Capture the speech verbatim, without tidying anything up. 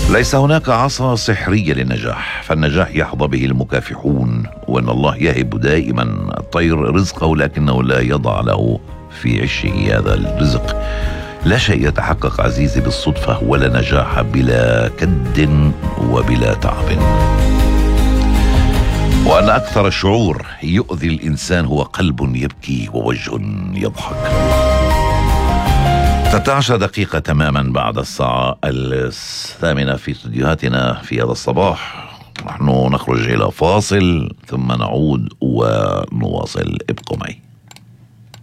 ليس هناك عصا سحرية للنجاح، فالنجاح يحظى به المكافحون، وأن الله يهب دائما الطير رزقه لكنه لا يضع له في عشه هذا الرزق. لا شيء يتحقق عزيزي بالصدفة، ولا نجاح بلا كد وبلا تعب. وأن أكثر الشعور يؤذي الإنسان هو قلب يبكي ووجه يضحك. ستة عشر دقيقة تماما بعد الساعة الثامنة في استديوهاتنا في هذا الصباح. نحن نخرج إلى فاصل ثم نعود ونواصل. ابقوا معي.